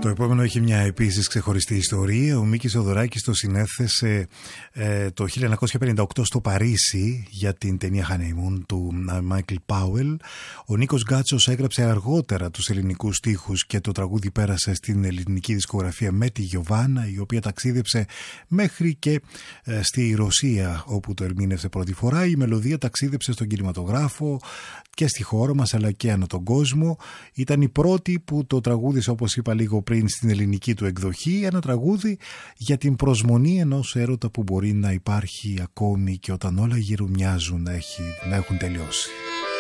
Το επόμενο έχει μια επίσης ξεχωριστή ιστορία. Ο Μίκης Θοδωράκης το συνέθεσε το 1958 στο Παρίσι για την ταινία Honeymoon του Μάικλ Πάουελ. Ο Νίκος Γκάτσος έγραψε αργότερα τους ελληνικούς στίχους και το τραγούδι πέρασε στην ελληνική δισκογραφία με τη Γιοβάνα, η οποία ταξίδεψε μέχρι και στη Ρωσία όπου το ερμήνευσε πρώτη φορά. Η μελωδία ταξίδεψε στον κινηματογράφο και στη χώρα μας αλλά και ανά τον κόσμο. Ήταν η πρώτη που το τραγούδισε, όπως είπα λίγο πριν, στην ελληνική του εκδοχή. Ένα τραγούδι για την προσμονή ενός έρωτα που μπορεί να υπάρχει ακόμη και όταν όλα γύρω μοιάζουν να έχουν τελειώσει.